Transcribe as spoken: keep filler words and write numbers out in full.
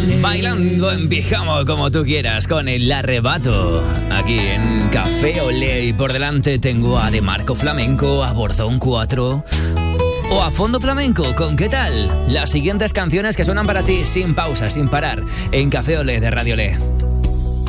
Bailando en pijama como tú quieras con el arrebato. Aquí en Café Olé y por delante tengo a De Marco Flamenco, a Bordón cuatro o a Fondo Flamenco con ¿Qué tal? Las siguientes canciones que suenan para ti sin pausa, sin parar en Café Olé de Radio Olé.